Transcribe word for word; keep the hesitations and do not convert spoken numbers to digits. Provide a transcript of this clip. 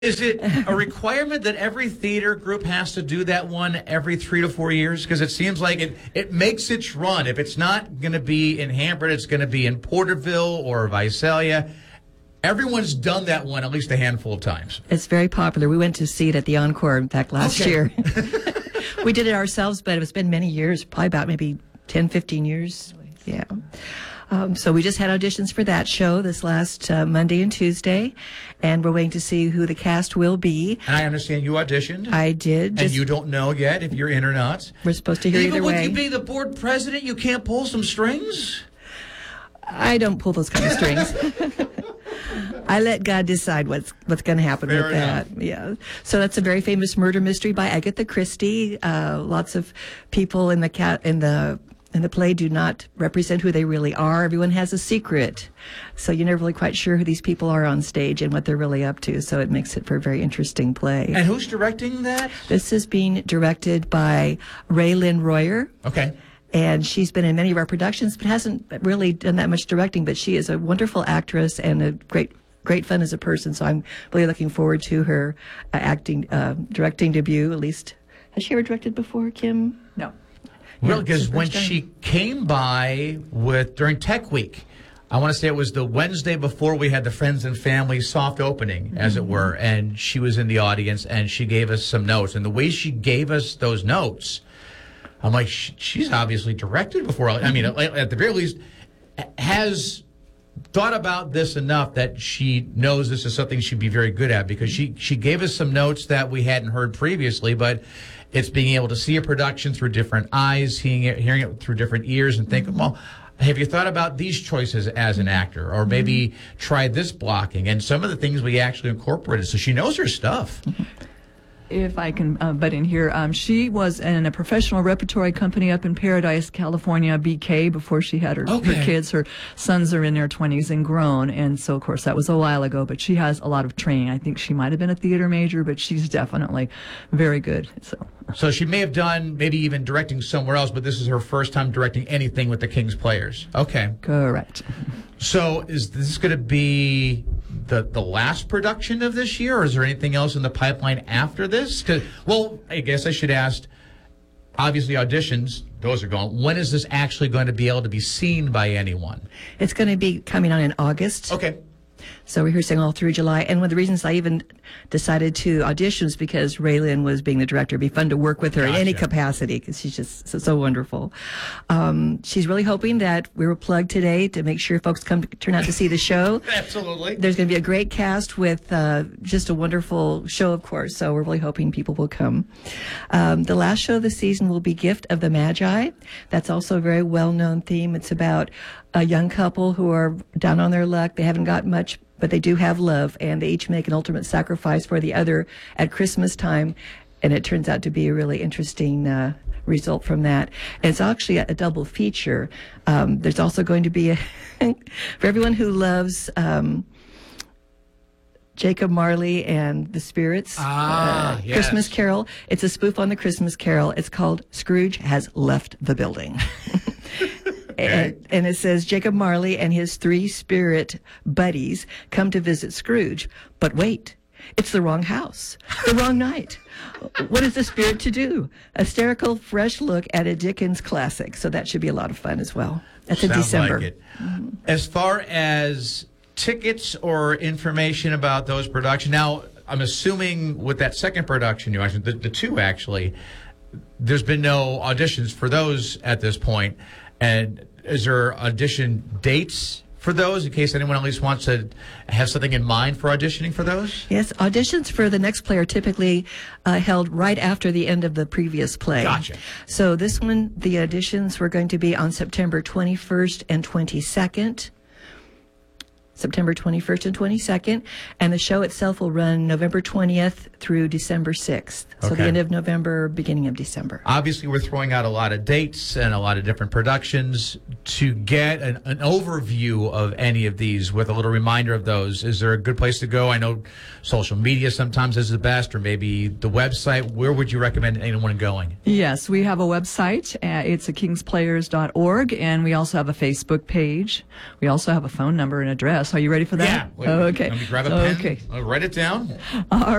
Is it a requirement that every theater group has to do that one every three to four years? Because it seems like it, it makes its run. If it's not going to be in Hanford, it's going to be in Porterville or Visalia. Everyone's done that one at least a handful of times. It's very popular. We went to see it at the Encore, in fact, last okay. year. We did it ourselves, but it's been many years, probably about maybe ten, fifteen years. Yeah. Um, so we just had auditions for that show this last uh, Monday and Tuesday, and we're waiting to see who the cast will be. And I understand you auditioned. I did. And you don't know yet if you're in or not. We're supposed to hear Even either when way. you be the board president, you can't pull some strings? I don't pull those kind of strings. I let God decide what's what's going to happen Fair with enough. that. Yeah. So that's a very famous murder mystery by Agatha Christie. Uh, lots of people in the cat in the in the play do not represent who they really are. Everyone has a secret, so you're never really quite sure who these people are on stage and what they're really up to. So it makes it for a very interesting play. And who's directing that? This is being directed by Ray Lynn Royer. Okay. And she's been in many of our productions, but hasn't really done that much directing. But she is a wonderful actress and a great, great fun as a person. So I'm really looking forward to her uh, acting, uh, directing debut. At least, has she ever directed before, Kim? No. Well, Yeah, because it's her when first time. she came by with during Tech Week, I want to say it was the Wednesday before we had the Friends and Family soft opening, mm-hmm. as it were, and she was in the audience and she gave us some notes. And the way she gave us those notes, I'm like, she's obviously directed before. I mean, at the very least, has thought about this enough that she knows this is something she'd be very good at, because she, she gave us some notes that we hadn't heard previously, but it's being able to see a production through different eyes, hearing it, hearing it through different ears, and think, well, have you thought about these choices as an actor? Or maybe try this blocking? And some of the things we actually incorporated. So she knows her stuff. If I can uh, butt in here, um, she was in a professional repertory company up in Paradise, California, B K, before she had her, Okay. her kids. Her sons are in their twenties and grown, and so, of course, that was a while ago, but she has a lot of training. I think she might have been a theater major, but she's definitely very good. So, So she may have done maybe even directing somewhere else, but this is her first time directing anything with the King's Players. Okay. correct. So is this going to be the the last production of this year, or is there anything else in the pipeline after this? 'Cause, well, I guess I should ask, obviously auditions, those are going. When is this actually going to be able to be seen by anyone? It's going to be coming on in August. Okay. So rehearsing all through July. And one of the reasons I even decided to audition is because Raylyn was being the director. It'd be fun to work with her in any Gotcha. capacity because she's just so, so wonderful. Um, she's really hoping that we were plugged today to make sure folks come turn out to see the show. Absolutely. There's going to be a great cast with uh, just a wonderful show, of course. So we're really hoping people will come. Um, the last show of the season will be Gift of the Magi. That's also a very well-known theme. It's about a young couple who are down on their luck. They haven't got much, but they do have love, and they each make an ultimate sacrifice for the other at Christmas time. And it turns out to be a really interesting uh, result from that. And it's actually a, a double feature. Um, there's also going to be a for everyone who loves um, Jacob Marley and the Spirits, Ah, uh, yes. Christmas Carol. It's a spoof on the Christmas Carol. It's called Scrooge Has Left the Building. And, and it says Jacob Marley and his three spirit buddies come to visit Scrooge. But wait, it's the wrong house, the wrong night. What is the spirit to do? A hysterical, fresh look at a Dickens classic. So that should be a lot of fun as well. That's in Sounds December. like it. As far as tickets or information about those productions, now I'm assuming with that second production you mentioned, the, the two actually, there's been no auditions for those at this point. And is there audition dates for those in case anyone at least wants to have something in mind for auditioning for those? Yes, auditions for the next play are typically uh, held right after the end of the previous play. Gotcha. So this one, the auditions were going to be on September twenty-first and twenty-second. September twenty-first and twenty-second, and the show itself will run November twentieth through December sixth. So Okay. the end of November, beginning of December. Obviously, we're throwing out a lot of dates and a lot of different productions. To get an, an overview of any of these with a little reminder of those, is there a good place to go? I know social media sometimes is the best, or maybe the website. Where would you recommend anyone going? Yes, we have a website. Uh, it's a kingsplayers dot org, and we also have a Facebook page. We also have a phone number and address. Yes. Are you ready for that? Yeah. Wait, okay. Let me grab a pen. Okay. I'll write it down. All